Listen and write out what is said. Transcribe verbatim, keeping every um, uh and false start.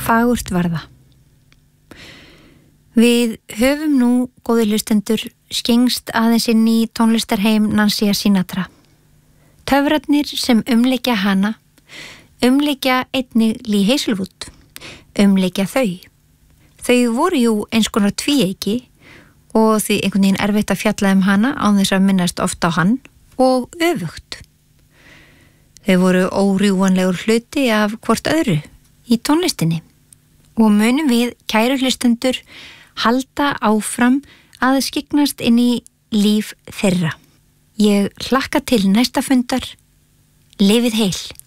Fagurt var það. Við höfum nú, góðir hlustendur, skengst aðeins inn í tónlistarheim Nancy Sinatra. Töfrarnir sem umleikja hana, umleikja einnig Lee Hazelwood, umleikja þau. Þau voru jú eins konar tvíeyki og því einhvern veginn erfitt að fjalla um hana án þess að minnast ofta á hann og öfugt. Þau voru órjúvanlegur hluti af hvort öðru í tónlistinni og munum við, kæru hlustendur, halda áfram að skyggnast inn í líf þeirra. Ég hlakka til næsta fundar. Lifið heil!